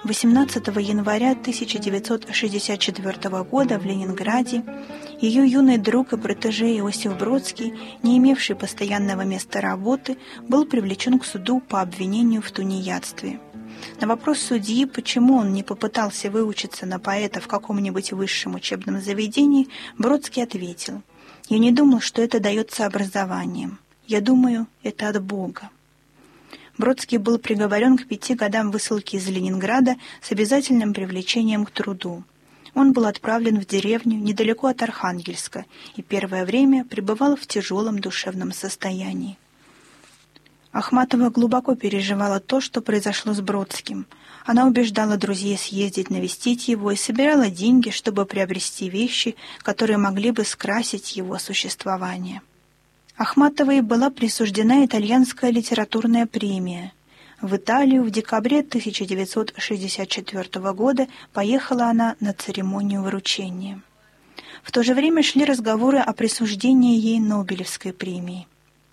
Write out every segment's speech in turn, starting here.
18 января 1964 года в Ленинграде ее юный друг и протеже Иосиф Бродский, не имевший постоянного места работы, был привлечен к суду по обвинению в тунеядстве. На вопрос судьи, почему он не попытался выучиться на поэта в каком-нибудь высшем учебном заведении, Бродский ответил: «Я не думал, что это дается образованием. Я думаю, это от Бога». Бродский был приговорен к 5 годам высылки из Ленинграда с обязательным привлечением к труду. Он был отправлен в деревню недалеко от Архангельска и первое время пребывал в тяжелом душевном состоянии. Ахматова глубоко переживала то, что произошло с Бродским. Она убеждала друзей съездить навестить его и собирала деньги, чтобы приобрести вещи, которые могли бы скрасить его существование. Ахматовой была присуждена итальянская литературная премия. В Италию в декабре 1964 года поехала она на церемонию вручения. В то же время шли разговоры о присуждении ей Нобелевской премии.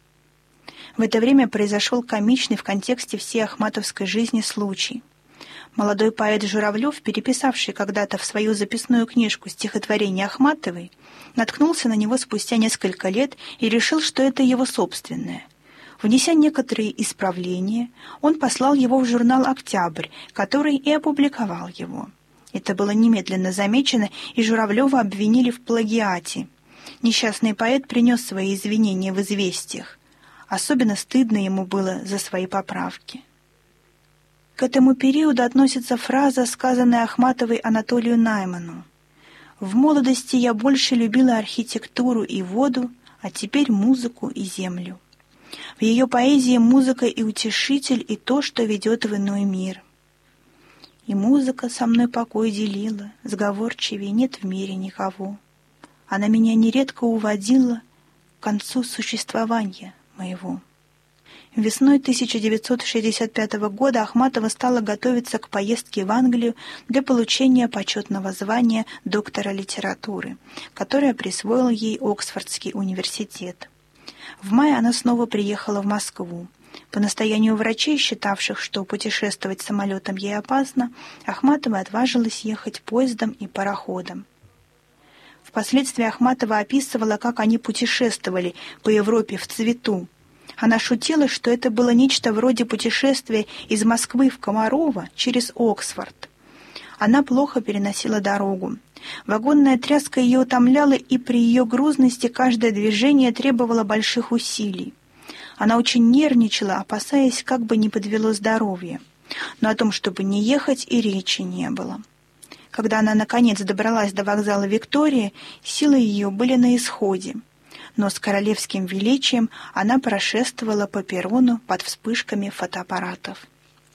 В это время произошел комичный в контексте всей ахматовской жизни случай. Молодой поэт Журавлев, переписавший когда-то в свою записную книжку стихотворение Ахматовой, наткнулся на него спустя несколько лет и решил, что это его собственное. Внеся некоторые исправления, он послал его в журнал «Октябрь», который и опубликовал его. Это было немедленно замечено, и Журавлева обвинили в плагиате. Несчастный поэт принес свои извинения в «Известиях». Особенно стыдно ему было за свои поправки. К этому периоду относится фраза, сказанная Ахматовой Анатолию Найману: «В молодости я больше любила архитектуру и воду, а теперь музыку и землю». В ее поэзии музыка и утешитель, и то, что ведет в иной мир. «И музыка со мной покой делила, сговорчивей нет в мире никого. Она меня нередко уводила к концу существования моего». Весной 1965 года Ахматова стала готовиться к поездке в Англию для получения почетного звания доктора литературы, которое присвоил ей Оксфордский университет. В мае она снова приехала в Москву. По настоянию врачей, считавших, что путешествовать самолетом ей опасно, Ахматова отважилась ехать поездом и пароходом. Впоследствии Ахматова описывала, как они путешествовали по Европе в цвету. Она шутила, что это было нечто вроде путешествия из Москвы в Комарово через Оксфорд. Она плохо переносила дорогу. Вагонная тряска ее утомляла, и при ее грузности каждое движение требовало больших усилий. Она очень нервничала, опасаясь, как бы не подвело здоровье. Но о том, чтобы не ехать, и речи не было. Когда она, наконец, добралась до вокзала Виктория, силы ее были на исходе. Но с королевским величием она прошествовала по перрону под вспышками фотоаппаратов.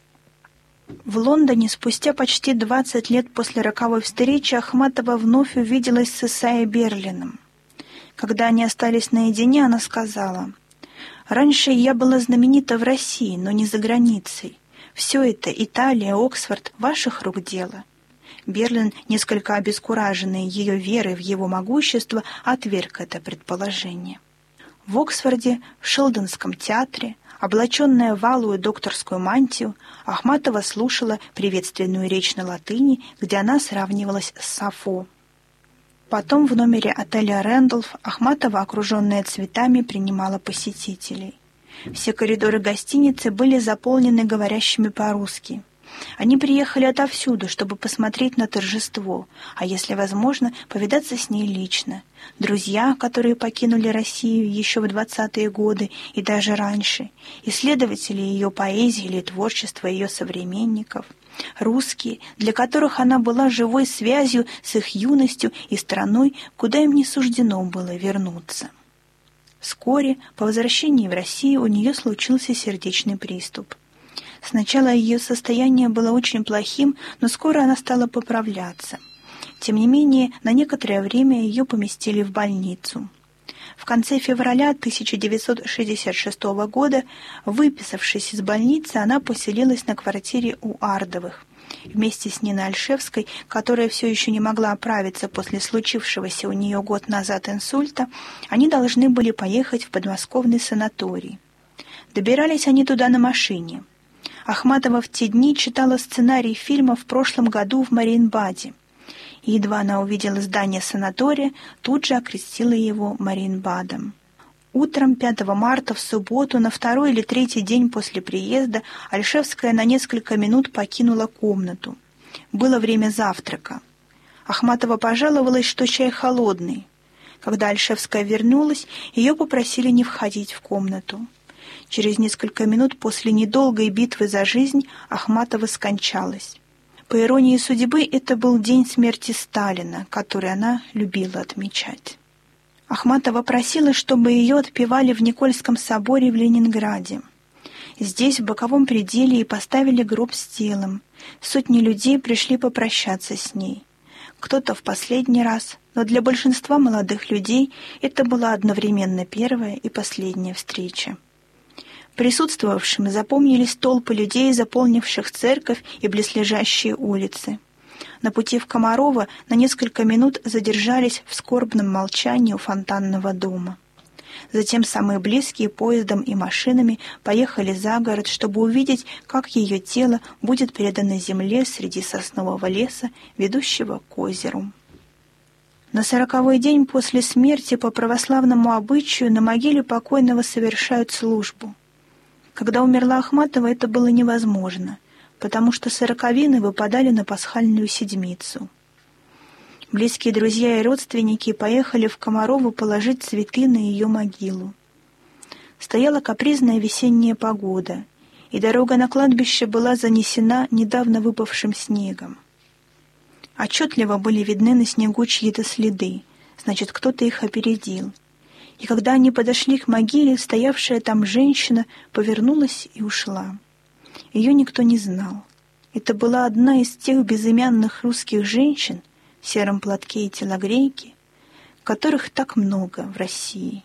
В Лондоне спустя почти 20 лет после роковой встречи Ахматова вновь увиделась с Исайей Берлиным. Когда они остались наедине, она сказала: «Раньше я была знаменита в России, но не за границей. Все это, Италия, Оксфорд, ваших рук дело». Берлин, несколько обескураженный ее верой в его могущество, отверг это предположение. В Оксфорде, в Шелдонском театре, облаченная в алую докторскую мантию, Ахматова слушала приветственную речь на латыни, где она сравнивалась с Сафо. Потом в номере отеля «Рэндолф» Ахматова, окруженная цветами, принимала посетителей. Все коридоры гостиницы были заполнены говорящими по-русски. Они приехали отовсюду, чтобы посмотреть на торжество, а если возможно, повидаться с ней лично. Друзья, которые покинули Россию еще в 20-е годы и даже раньше, исследователи ее поэзии или творчества ее современников, русские, для которых она была живой связью с их юностью и страной, куда им не суждено было вернуться. Вскоре, по возвращении в Россию, у нее случился сердечный приступ. Сначала ее состояние было очень плохим, но скоро она стала поправляться. Тем не менее, на некоторое время ее поместили в больницу. В конце февраля 1966 года, выписавшись из больницы, она поселилась на квартире у Ардовых. Вместе с Ниной Ольшевской, которая все еще не могла оправиться после случившегося у нее год назад инсульта, они должны были поехать в подмосковный санаторий. Добирались они туда на машине. Ахматова в те дни читала сценарий фильма в прошлом году в Мариенбаде. И едва она увидела здание санатория, тут же окрестила его Мариенбадом. Утром 5 марта в субботу, на второй или третий день после приезда, Ольшевская на несколько минут покинула комнату. Было время завтрака. Ахматова пожаловалась, что чай холодный. Когда Ольшевская вернулась, ее попросили не входить в комнату. Через несколько минут после недолгой битвы за жизнь Ахматова скончалась. По иронии судьбы, это был день смерти Сталина, который она любила отмечать. Ахматова просила, чтобы ее отпевали в Никольском соборе в Ленинграде. Здесь, в боковом пределе, и поставили гроб с телом. Сотни людей пришли попрощаться с ней. Кто-то в последний раз, но для большинства молодых людей это была одновременно первая и последняя встреча. Присутствовавшим запомнились толпы людей, заполнивших церковь и близлежащие улицы. На пути в Комарово на несколько минут задержались в скорбном молчании у фонтанного дома. Затем самые близкие поездом и машинами поехали за город, чтобы увидеть, как ее тело будет предано земле среди соснового леса, ведущего к озеру. На 40-й день после смерти по православному обычаю на могиле покойного совершают службу. Когда умерла Ахматова, это было невозможно, потому что сороковины выпадали на пасхальную седмицу. Близкие друзья и родственники поехали в Комарово положить цветы на ее могилу. Стояла капризная весенняя погода, и дорога на кладбище была занесена недавно выпавшим снегом. Отчетливо были видны на снегу чьи-то следы, значит, кто-то их опередил. И когда они подошли к могиле, стоявшая там женщина повернулась и ушла. Ее никто не знал. Это была одна из тех безымянных русских женщин в сером платке и телогрейке, которых так много в России.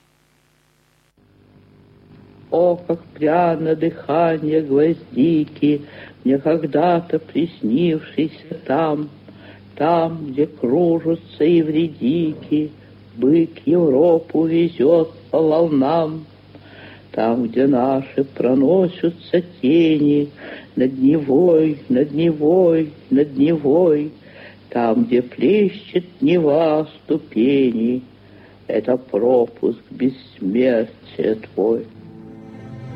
О, как пряно дыхание гвоздики, мне когда-то приснившийся там, где кружатся ивредики, бык Европу везет по волнам. Там, где наши проносятся тени над Невой, над Невой, над Невой, там, где плещет Нева ступени, это пропуск бессмертия твой.